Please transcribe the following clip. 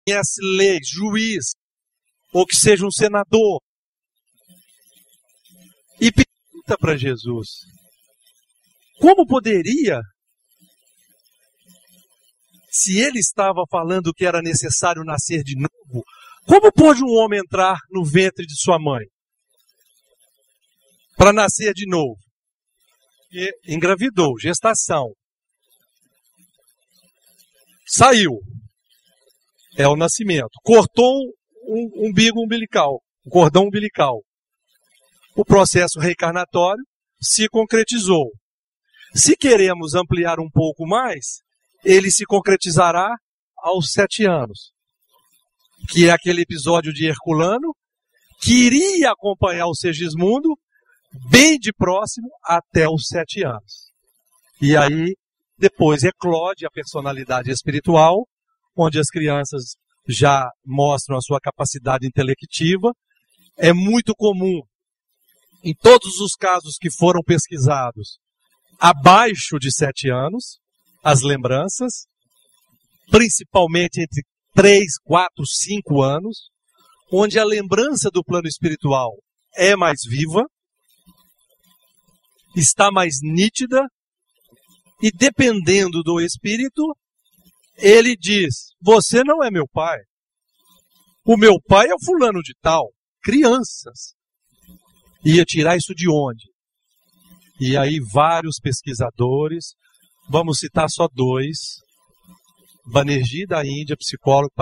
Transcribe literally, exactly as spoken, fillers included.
conhece leis, juiz, ou que seja um senador, e pergunta para Jesus, como poderia, se ele estava falando que era necessário nascer de novo, como pôde um homem entrar no ventre de sua mãe para nascer de novo? E engravidou, gestação. Saiu. É o nascimento. Cortou um umbigo umbilical, um cordão umbilical. O processo reencarnatório se concretizou. Se queremos ampliar um pouco mais, ele se concretizará aos sete anos. Que é aquele episódio de Herculano, que iria acompanhar o Segismundo bem de próximo até os sete anos. E aí, depois eclode a personalidade espiritual, onde as crianças já mostram a sua capacidade intelectiva. É muito comum, em todos os casos que foram pesquisados, abaixo de sete anos, as lembranças, principalmente entre três, quatro, cinco anos, onde a lembrança do plano espiritual é mais viva, está mais nítida, e dependendo do espírito, ele diz, você não é meu pai. O meu pai é o fulano de tal. Crianças. Ia tirar isso de onde? E aí vários pesquisadores, vamos citar só dois, Banerjee da Índia, psicólogo,